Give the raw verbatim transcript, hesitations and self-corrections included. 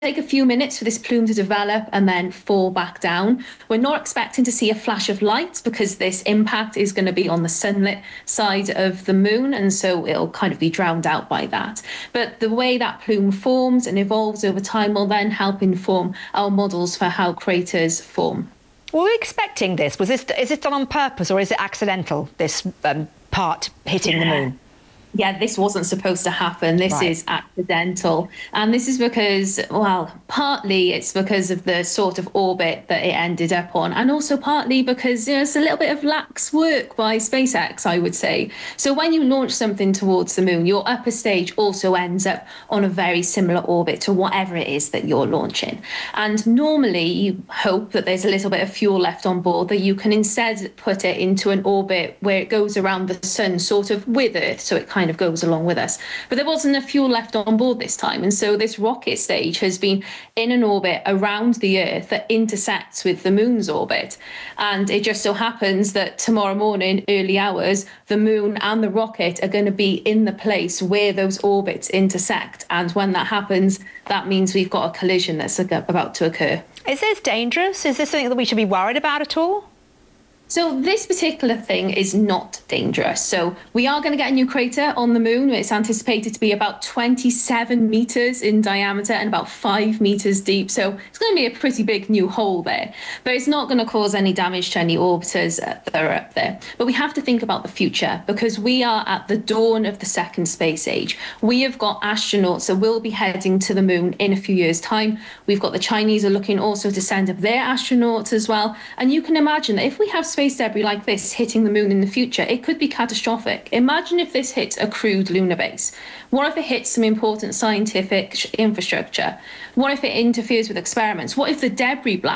take a few minutes for this plume to develop and then fall back down. We're not expecting to see a flash of light because this impact is going to be on the sunlit side of the moon, and so it'll kind of be drowned out by that. But the way that plume forms and evolves over time will then help inform our models for how craters form. Were we expecting this? Was this is it done on purpose or is it accidental, this um, part hitting yeah. the moon? Yeah, this wasn't supposed to happen. This Right. is accidental. And this is because, well, partly it's because of the sort of orbit that it ended up on, and also partly because, you know, it's a little bit of lax work by SpaceX, I would say. So when you launch something towards the moon, your upper stage also ends up on a very similar orbit to whatever it is that you're launching. And normally you hope that there's a little bit of fuel left on board, that you can instead put it into an orbit where it goes around the sun sort of with Earth, so it kind kind of goes along with us. But there wasn't enough fuel left on board this time, and so this rocket stage has been in an orbit around the Earth that intersects with the moon's orbit. And it just so happens that tomorrow morning, early hours, the moon and the rocket are going to be in the place where those orbits intersect. And when that happens, that means we've got a collision that's about to occur. Is this dangerous? Is this something that we should be worried about at all? So this particular thing is not dangerous. So we are going to get a new crater on the moon. It's anticipated to be about twenty-seven meters in diameter and about five meters deep. So it's going to be a pretty big new hole there. But it's not going to cause any damage to any orbiters that are up there. But we have to think about the future, because we are at the dawn of the second space age. We have got astronauts that will be heading to the moon in a few years' time. We've got the Chinese are looking also to send up their astronauts as well. And you can imagine that if we have space debris like this hitting the moon in the future, it could be catastrophic. Imagine if this hits a crewed lunar base. What if it hits some important scientific infrastructure? What if it interferes with experiments? What if the debris blast